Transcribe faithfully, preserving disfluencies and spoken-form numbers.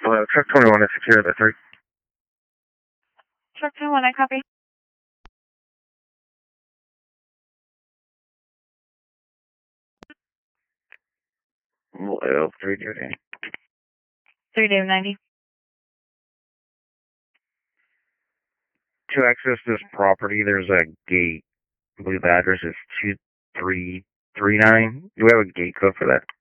Uh, truck twenty-one is secure at the three. Truck twenty-one, I copy. Well, three duty. three Dave ninety. To access this property, there's a gate. I believe the address is two three three nine. Do we have a gate code for that?